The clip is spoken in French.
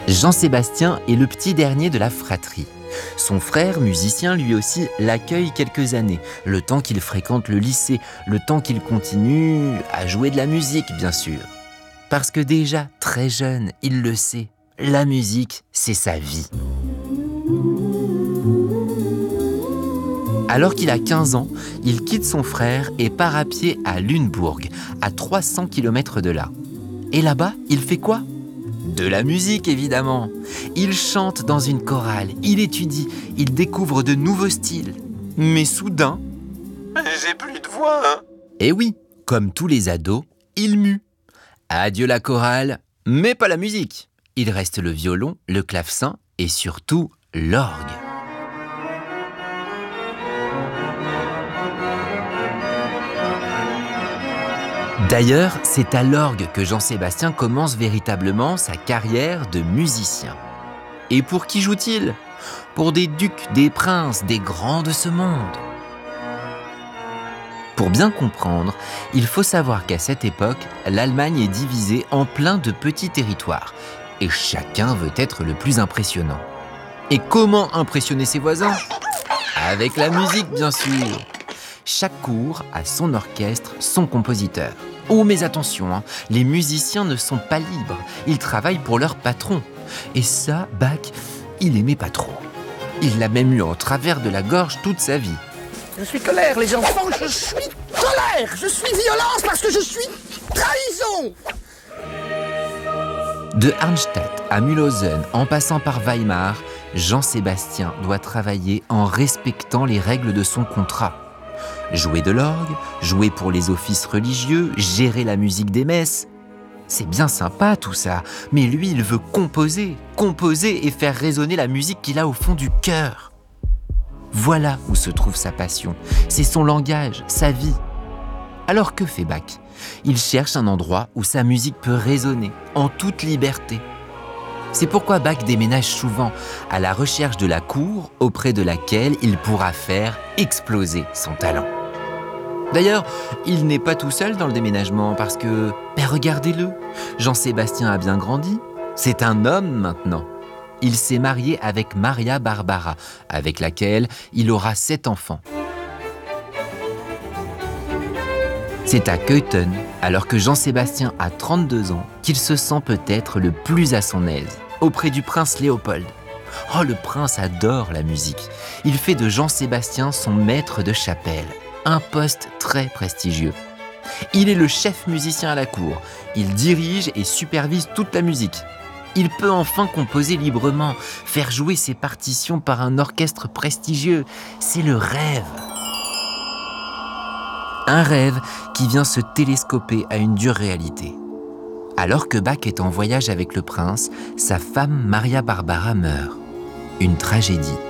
Jean-Sébastien est le petit dernier de la fratrie. Son frère, musicien, lui aussi, l'accueille quelques années, le temps qu'il fréquente le lycée, le temps qu'il continue à jouer de la musique, bien sûr. Parce que déjà, très jeune, il le sait, la musique, c'est sa vie. Alors qu'il a 15 ans, il quitte son frère et part à pied à Lunebourg, à 300 km de là. Et là-bas, il fait quoi ? De la musique, évidemment. Il chante dans une chorale, il étudie, il découvre de nouveaux styles. Mais soudain... J'ai plus de voix, hein. Eh oui, comme tous les ados, il mue. Adieu la chorale, mais pas la musique. Il reste le violon, le clavecin et surtout l'orgue. D'ailleurs, c'est à l'orgue que Jean-Sébastien commence véritablement sa carrière de musicien. Et pour qui joue-t-il ? Pour des ducs, des princes, des grands de ce monde. Pour bien comprendre, il faut savoir qu'à cette époque, l'Allemagne est divisée en plein de petits territoires. Et chacun veut être le plus impressionnant. Et comment impressionner ses voisins ? Avec la musique, bien sûr. Chaque cour a son orchestre, son compositeur. Oh, mais attention, les musiciens ne sont pas libres. Ils travaillent pour leur patron. Et ça, Bach, il aimait pas trop. Il l'a même eu en travers de la gorge toute sa vie. Je suis colère, les enfants, je suis colère. Je suis violence parce que je suis trahison. De Arnstadt à Mühlhausen, en passant par Weimar, Jean-Sébastien doit travailler en respectant les règles de son contrat. Jouer de l'orgue, jouer pour les offices religieux, gérer la musique des messes. C'est bien sympa tout ça, mais lui il veut composer et faire résonner la musique qu'il a au fond du cœur. Voilà où se trouve sa passion, c'est son langage, sa vie. Alors que fait Bach ? Il cherche un endroit où sa musique peut résonner, en toute liberté. C'est pourquoi Bach déménage souvent, à la recherche de la cour auprès de laquelle il pourra faire exploser son talent. D'ailleurs, il n'est pas tout seul dans le déménagement parce que, regardez-le, Jean-Sébastien a bien grandi. C'est un homme maintenant. Il s'est marié avec Maria Barbara, avec laquelle il aura 7 enfants. C'est à Köthen, alors que Jean-Sébastien a 32 ans, qu'il se sent peut-être le plus à son aise, auprès du prince Léopold. Oh, le prince adore la musique. Il fait de Jean-Sébastien son maître de chapelle, un poste très prestigieux. Il est le chef musicien à la cour. Il dirige et supervise toute la musique. Il peut enfin composer librement, faire jouer ses partitions par un orchestre prestigieux. C'est le rêve. Un rêve qui vient se télescoper à une dure réalité. Alors que Bach est en voyage avec le prince, sa femme Maria Barbara meurt. Une tragédie.